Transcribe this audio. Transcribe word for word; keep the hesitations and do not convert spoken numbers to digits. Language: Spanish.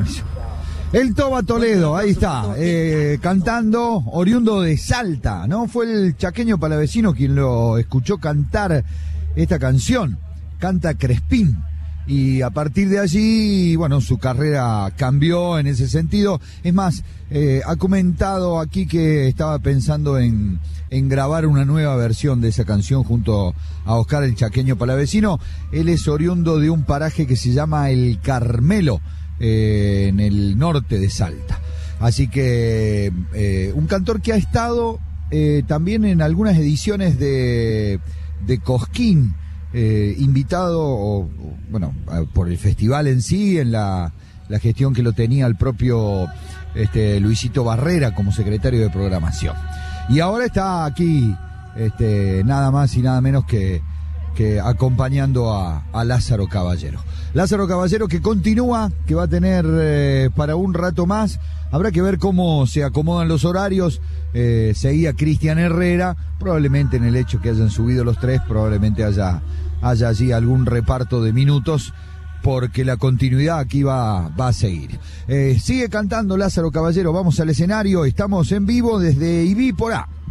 El Toba Toledo, ahí está, eh, cantando, oriundo de Salta, ¿no? Fue el chaqueño palavecino quien lo escuchó cantar esta canción, canta Crespín. Y a partir de allí, bueno, su carrera cambió en ese sentido. Es más, eh, ha comentado aquí que estaba pensando en, en grabar una nueva versión de esa canción junto a Oscar el Chaqueño Palavecino. Él es oriundo de un paraje que se llama El Carmelo, eh, en el norte de Salta. Así que eh, un cantor que ha estado eh, también en algunas ediciones de, de Cosquín, Eh, invitado, o, bueno, por el festival en sí, en la, la gestión que lo tenía el propio este, Luisito Barrera como secretario de programación. Y ahora está aquí, este, nada más y nada menos que, que acompañando a, a Lázaro Caballero. Lázaro Caballero que continúa, que va a tener eh, para un rato más. Habrá que ver cómo se acomodan los horarios. Eh, seguía Cristian Herrera, probablemente en el hecho que hayan subido los tres, probablemente haya, haya allí algún reparto de minutos, porque la continuidad aquí va, va a seguir. Eh, sigue cantando Lázaro Caballero, vamos al escenario, estamos en vivo desde Ibípora.